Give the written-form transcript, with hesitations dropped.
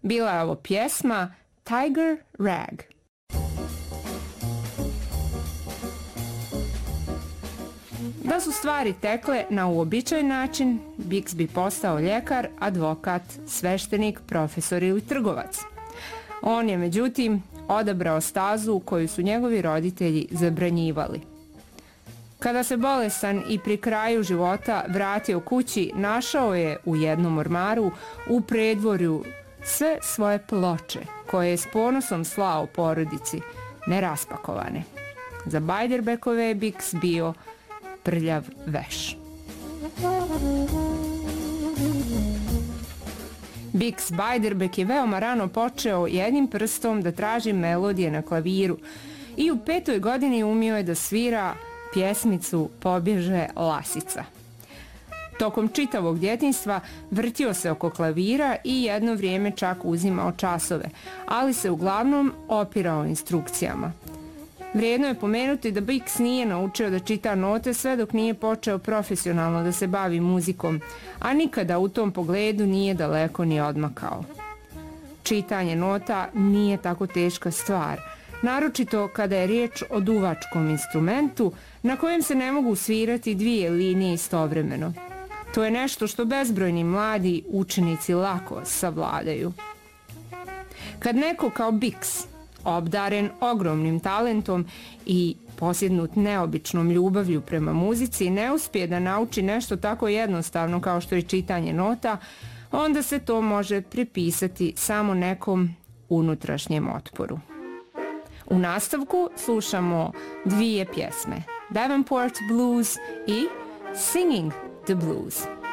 bila je ovo pjesma Tiger Rag. Da su stvari tekle na uobičajen način, Bix bi postao ljekar, advokat, sveštenik, profesor ili trgovac. On je, međutim, odabrao stazu koju su njegovi roditelji zabranjivali. Kada se bolestan i pri kraju života vratio kući, našao je u jednom ormaru u predvorju sve svoje ploče, koje je s ponosom slao porodici, neraspakovane. Za Bajderbekove je Bix bio prljav veš. Bix Beiderbecke je veoma rano počeo jednim prstom da traži melodije na klaviru i u 5. godini umio je da svira pjesmicu Pobježe lasica. Tokom čitavog djetinjstva vrtio se oko klavira i jedno vrijeme čak uzimao časove, ali se uglavnom opirao instrukcijama. Vrijedno je pomenuti da Bix nije naučio da čita note sve dok nije počeo profesionalno da se bavi muzikom, a nikada u tom pogledu nije daleko ni odmakao. Čitanje nota nije tako teška stvar, naročito kada je riječ o duvačkom instrumentu na kojem se ne mogu svirati dvije linije istovremeno. To je nešto što bezbrojni mladi učenici lako savladaju. Kad neko kao Bix, obdaren ogromnim talentom i posjednut neobičnom ljubavlju prema muzici, ne uspije da nauči nešto tako jednostavno kao što je čitanje nota, onda se to može pripisati samo nekom unutrašnjem otporu. U nastavku slušamo dvije pjesme, Davenport Blues i Singing the Blues.